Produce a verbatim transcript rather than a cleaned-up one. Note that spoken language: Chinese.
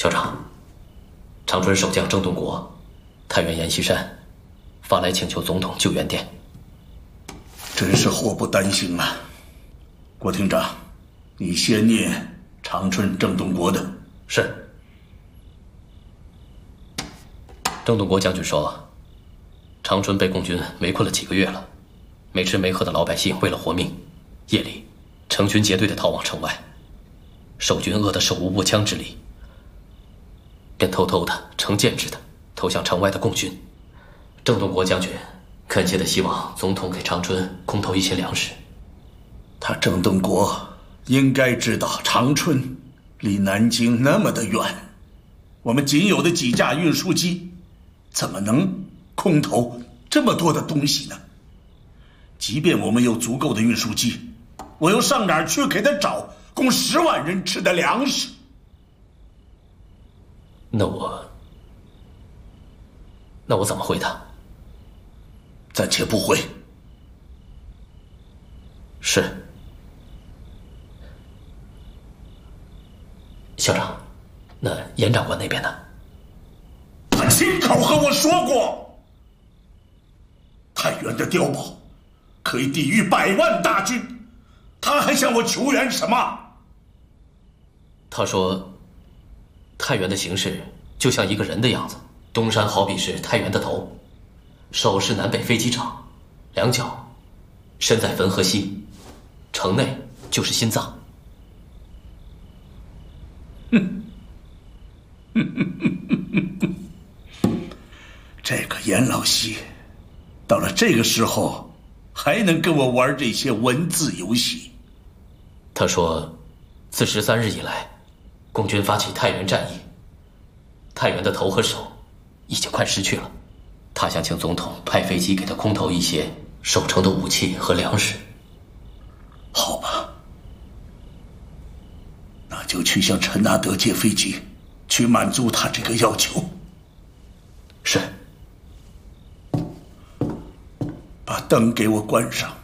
校长，长春守将郑洞国、太原阎锡山发来请求总统救援电。 真是祸不单行啊！郭厅长，你先念长春郑洞国的。 是。郑洞国将军说，长春被共军围困了几个月了，没吃没喝的老百姓为了活命，夜里成群结队的逃往城外，守军饿得手无握枪之力，便偷偷的成建制的投向城外的共军。郑洞国将军恳切的希望总统给长春空投一些粮食。 他郑洞国应该知道长春离南京那么的远，我们仅有的几架运输机怎么能空投这么多的东西呢？即便我们有足够的运输机，我又上哪儿去给他找供十万人吃的粮食？ 那我那我怎么回答？ 暂且不回。 是。校长，那严长官那边呢？ 他亲口和我说过，太原的碉堡可以抵御百万大军，他还向我求援什么？ 他说，太原的形势就像一个人的样子，东山好比是太原的头，手是南北飞机场，两脚身在汾河西，城内就是心脏。 哼，这个阎老西，到了这个时候，还能跟我玩这些文字游戏？ 他说，自十三日以来，共军发起太原战役，太原的头和手已经快失去了。他想请总统派飞机给他空投一些守城的武器和粮食。 好吧，那就去向陈纳德借飞机，去满足他这个要求。 是。 把灯给我关上。